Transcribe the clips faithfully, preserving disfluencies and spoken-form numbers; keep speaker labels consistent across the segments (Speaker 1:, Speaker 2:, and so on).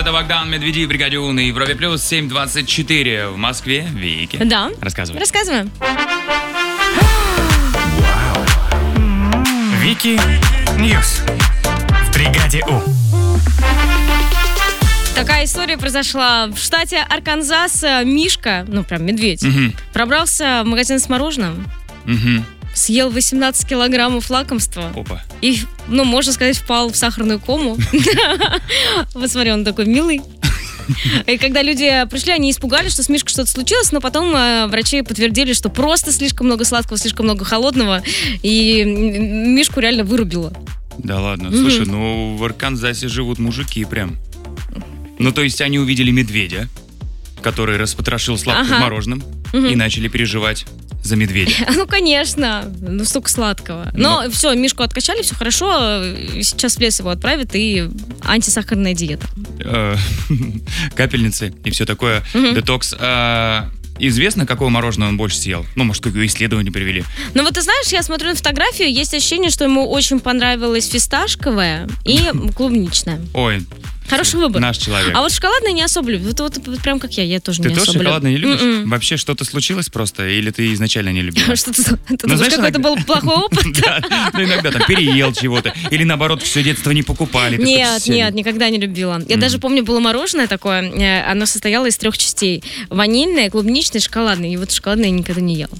Speaker 1: Это Богдан Медведев, бригаде У на Европе Плюс, семь двадцать четыре в Москве. Вики.
Speaker 2: Да.
Speaker 1: Рассказывай.
Speaker 2: Рассказываем.
Speaker 3: Вики Ньюс в бригаде У.
Speaker 2: Такая история произошла в штате Арканзас. Мишка, ну прям медведь,
Speaker 1: Угу.
Speaker 2: пробрался в магазин с мороженым,
Speaker 1: Угу.
Speaker 2: съел восемнадцать килограммов лакомства
Speaker 1: Опа.
Speaker 2: и, ну, можно сказать, впал в сахарную кому. Вот смотри, он такой милый. И когда люди пришли, они испугались, что с Мишкой что-то случилось, но потом э, врачи подтвердили, что просто слишком много сладкого, слишком много холодного, и Мишку реально вырубило.
Speaker 1: Да ладно.
Speaker 2: Мгм.
Speaker 1: Слушай, ну в Арканзасе живут мужики прям. Ну то есть они увидели медведя, который распотрошил сладким
Speaker 2: Ага.
Speaker 1: мороженым,
Speaker 2: Мгм.
Speaker 1: и начали переживать за медведя.
Speaker 2: Ну, конечно, ну столько сладкого. Но все, Мишку откачали, все хорошо, сейчас в лес его отправят, и антисахарная диета.
Speaker 1: Э, Капельницы и все такое.
Speaker 2: Мгм.
Speaker 1: Детокс. А, Известно, какое мороженое он больше съел? Ну, может, какое исследование привели?
Speaker 2: Ну вот ты знаешь, я смотрю на фотографию, есть ощущение, что ему очень понравилось фисташковое и клубничное.
Speaker 1: Ой,
Speaker 2: Хороший выбор.
Speaker 1: наш человек.
Speaker 2: А вот шоколадное не особо люблю. Вот, вот, вот прям как я, я тоже
Speaker 1: Ты
Speaker 2: не
Speaker 1: тоже
Speaker 2: особо
Speaker 1: шоколадное не
Speaker 2: люблю.
Speaker 1: любишь?
Speaker 2: М-м.
Speaker 1: Вообще что-то случилось просто? Или ты изначально не любила?
Speaker 2: Что-то, ты
Speaker 1: Ну,
Speaker 2: думаешь,
Speaker 1: знаешь,
Speaker 2: какой-то
Speaker 1: иногда-
Speaker 2: был плохой опыт?
Speaker 1: Да, ну иногда там переел чего-то. Или наоборот, все детство не покупали. ты
Speaker 2: Нет,
Speaker 1: всё-
Speaker 2: нет, никогда не любила. Я даже помню, было мороженое такое, э, оно состояло из трех частей. Ванильное, клубничное, шоколадное. И вот шоколадное я никогда не ела.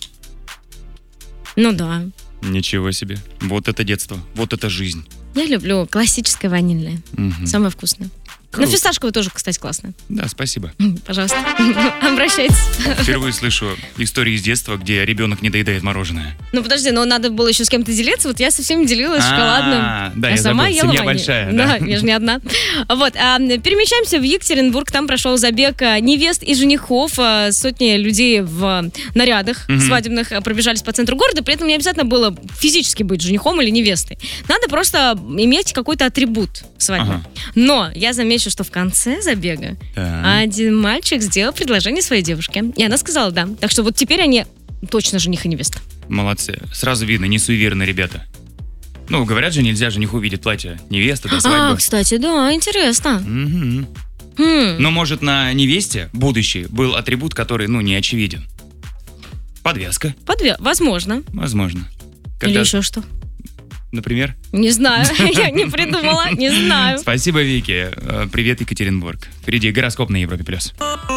Speaker 2: Ну да.
Speaker 1: Ничего себе. Вот это детство. Вот это жизнь.
Speaker 2: Я люблю классическое ванильное.
Speaker 1: Мгм.
Speaker 2: Самое вкусное. Ну,
Speaker 1: Круто.
Speaker 2: фисташковое тоже, кстати, классно.
Speaker 1: Да, спасибо.
Speaker 2: Пожалуйста, обращайтесь.
Speaker 1: Впервые слышу истории из детства, где ребенок не доедает мороженое.
Speaker 2: Ну, подожди, но надо было еще с кем-то делиться. Вот я со всеми делилась
Speaker 1: А,
Speaker 2: шоколадным.
Speaker 1: да,
Speaker 2: а
Speaker 1: я
Speaker 2: сама
Speaker 1: забыл.
Speaker 2: ела
Speaker 1: Семья
Speaker 2: ваниль.
Speaker 1: большая,
Speaker 2: Да,
Speaker 1: да.
Speaker 2: я же не одна. Вот, а, перемещаемся в Екатеринбург. Там прошел забег а, невест и женихов. А, Сотни людей в нарядах
Speaker 1: Мгм.
Speaker 2: свадебных а, пробежались по центру города. При этом не обязательно было физически быть женихом или невестой. Надо просто иметь какой-то атрибут свадьбы.
Speaker 1: Ага.
Speaker 2: Но я замечу, что в конце забега
Speaker 1: Так.
Speaker 2: один мальчик сделал предложение своей девушке. И она сказала да. Так что вот теперь они точно жених и невеста.
Speaker 1: Молодцы. Сразу видно, не суеверные ребята. Ну, говорят же, нельзя жениху видеть платье невесты до
Speaker 2: А,
Speaker 1: свадьбы.
Speaker 2: кстати, да, интересно.
Speaker 1: Мгм.
Speaker 2: Хм.
Speaker 1: Но, может, на невесте будущий был атрибут, который, ну, не очевиден. Подвязка,
Speaker 2: Подве- Возможно.
Speaker 1: возможно.
Speaker 2: Или
Speaker 1: Когда,
Speaker 2: еще что.
Speaker 1: например.
Speaker 2: Не знаю. Я не придумала. Не знаю.
Speaker 1: Спасибо, Вики. Э, Привет, Екатеринбург. Впереди гороскоп на Европе+. плюс.